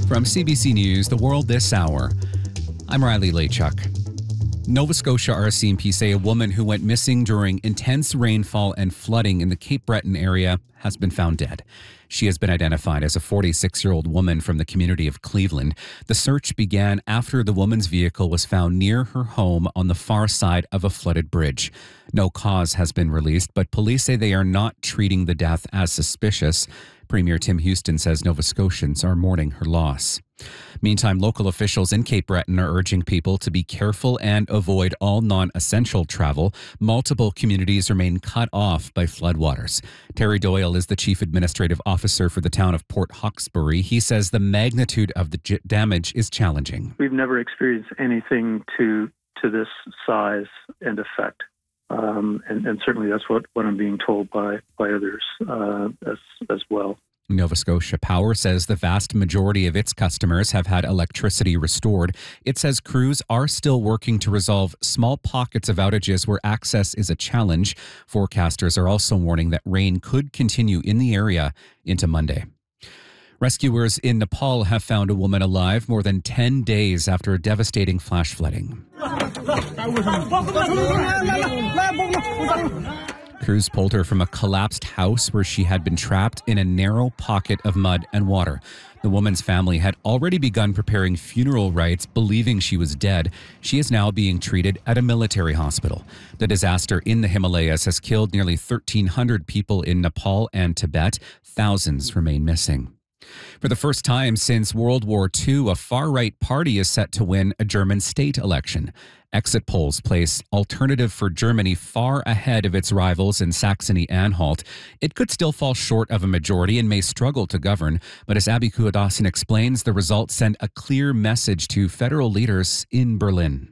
From CBC News, The World This Hour, I'm Riley Lachuk. Nova Scotia RCMP say a woman who went missing during intense rainfall and flooding in the Cape Breton area has been found dead. She has been identified as a 46-year-old woman from the community of Cleveland. The search began after the woman's vehicle was found near her home on the far side of a flooded bridge. No cause has been released, but police say they are not treating the death as suspicious. Premier Tim Houston says Nova Scotians are mourning her loss. Meantime, local officials in Cape Breton are urging people to be careful and avoid all non-essential travel. Multiple communities remain cut off by floodwaters. Terry Doyle is the Chief Administrative Officer for the town of Port Hawkesbury. He says the magnitude of the damage is challenging. We've never experienced anything to this size and effect. And certainly that's what I'm being told by others as well. Nova Scotia Power says the vast majority of its customers have had electricity restored. It says crews are still working to resolve small pockets of outages where access is a challenge. Forecasters are also warning that rain could continue in the area into Monday. Rescuers in Nepal have found a woman alive more than 10 days after a devastating flash flooding. Crews pulled her from a collapsed house where she had been trapped in a narrow pocket of mud and water. The woman's family had already begun preparing funeral rites, believing she was dead. She is now being treated at a military hospital. The disaster in the Himalayas has killed nearly 1,300 people in Nepal and Tibet. Thousands remain missing. For the first time since World War II, a far-right party is set to win a German state election. Exit polls place Alternative for Germany far ahead of its rivals in Saxony-Anhalt. It could still fall short of a majority and may struggle to govern, but as Abby Kuadasin explains, the results send a clear message to federal leaders in Berlin.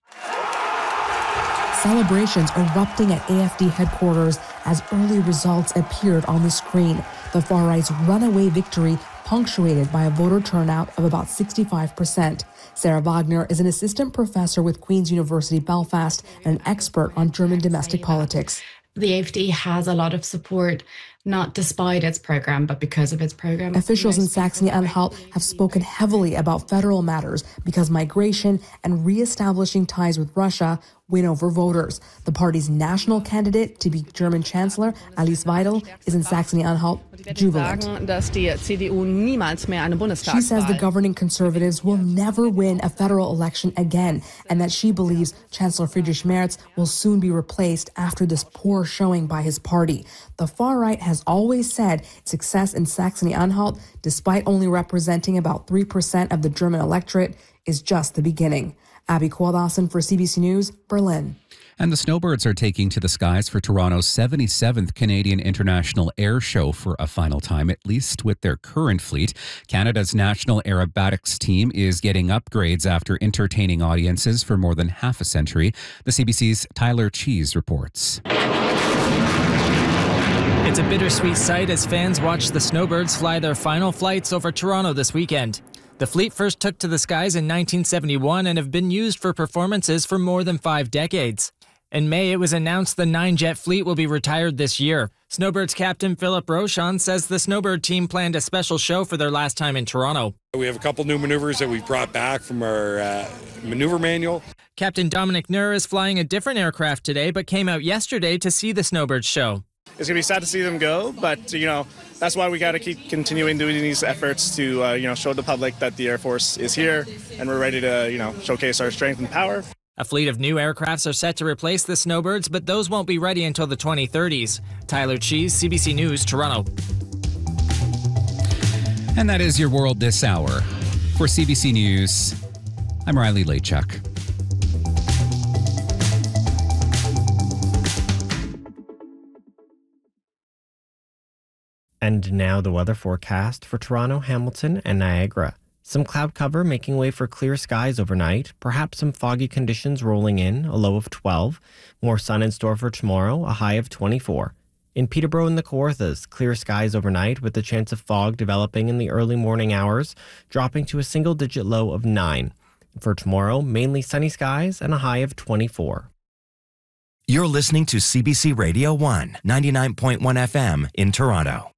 Celebrations erupting at AFD headquarters as early results appeared on the screen. The far-right's runaway victory punctuated by a voter turnout of about 65%. Sarah Wagner is an assistant professor with Queen's University Belfast and an expert on German domestic politics. The AFD has a lot of support, not despite its program, but because of its program. Officials in Saxony-Anhalt have spoken heavily about federal matters because migration and re-establishing ties with Russia win over voters. The party's national candidate to be German Chancellor, Alice Weidel, is in Saxony-Anhalt jubilant. She says the governing Conservatives will never win a federal election again, and that she believes Chancellor Friedrich Merz will soon be replaced after this poor showing by his party. The far right has always said success in Saxony-Anhalt, despite only representing about 3% of the German electorate, is just the beginning. Abby Kuadasin for CBC News, Berlin. And the Snowbirds are taking to the skies for Toronto's 77th Canadian International Air Show for a final time, at least with their current fleet. Canada's national aerobatics team is getting upgrades after entertaining audiences for more than half a century. The CBC's Tyler Cheese reports. It's a bittersweet sight as fans watch the Snowbirds fly their final flights over Toronto this weekend. The fleet first took to the skies in 1971 and have been used for performances for more than 5 decades. In May, it was announced the 9-jet fleet will be retired this year. Snowbirds captain Philip Rochon says the Snowbird team planned a special show for their last time in Toronto. We have a couple new maneuvers that we've brought back from our maneuver manual. Captain Dominic Nur is flying a different aircraft today, but came out yesterday to see the Snowbirds show. It's going to be sad to see them go, but, that's why we got to keep continuing doing these efforts to, show the public that the Air Force is here and we're ready to, showcase our strength and power. A fleet of new aircrafts are set to replace the Snowbirds, but those won't be ready until the 2030s. Tyler Cheese, CBC News, Toronto. And that is your World This Hour. For CBC News, I'm Riley Lachuk. And now the weather forecast for Toronto, Hamilton, and Niagara. Some cloud cover making way for clear skies overnight, perhaps some foggy conditions rolling in, a low of 12. More sun in store for tomorrow, a high of 24. In Peterborough and the Kawarthas, clear skies overnight with the chance of fog developing in the early morning hours, dropping to a single-digit low of 9. For tomorrow, mainly sunny skies and a high of 24. You're listening to CBC Radio 1, 99.1 FM in Toronto.